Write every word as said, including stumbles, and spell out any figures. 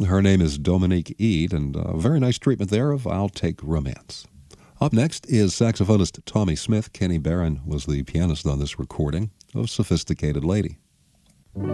Her name is Dominique Eade, and a very nice treatment there of I'll Take Romance. Up next is saxophonist Tommy Smith. Kenny Barron was the pianist on this recording of Sophisticated Lady.